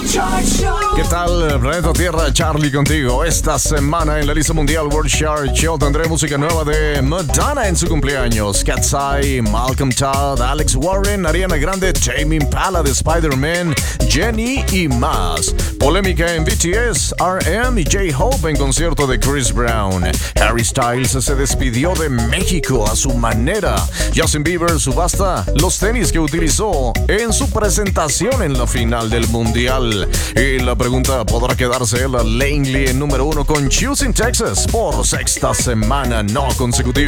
¿Qué tal, Planeta Tierra? Charlie contigo. Esta semana en la lista mundial World Chart Show tendré música nueva de Madonna en su cumpleaños, Cat's Eye, Malcolm Todd, Alex Warren, Ariana Grande, Tame Impala de Spider-Man, Jenny y más. Polémica en BTS, RM y J-Hope en concierto de Chris Brown. Harry Styles se despidió de México a su manera. Justin Bieber subasta los tenis que utilizó en su presentación en la final del mundial. Y la pregunta, ¿podrá quedarse Ella Langley en número 1 con Choosing Texas por sexta semana no consecutiva?